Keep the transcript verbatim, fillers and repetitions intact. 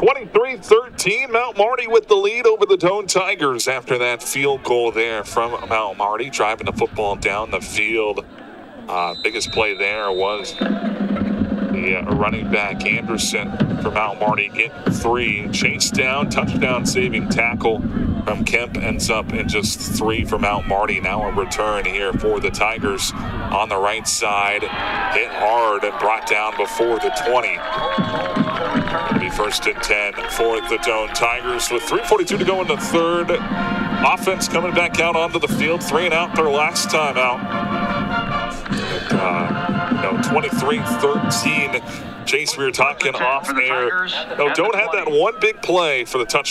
twenty-three thirteen, Mount Marty with the lead over the Doane Tigers after that field goal there from Mount Marty, driving the football down the field. Uh, biggest play there was the uh, running back Anderson for Mount Marty getting three. Chase down, touchdown saving tackle from Kemp ends up in just three for Mount Marty. Now a return here for the Tigers on the right side. Hit hard and brought down before the twenty. It'll be first and ten for the Doane Tigers with three forty-two to go in the third. Offense coming back out onto the field. Three and out their last time out. And, uh, no, twenty-three thirteen. Chase, we were talking off air. No, Doane had that one big play for the touchdown.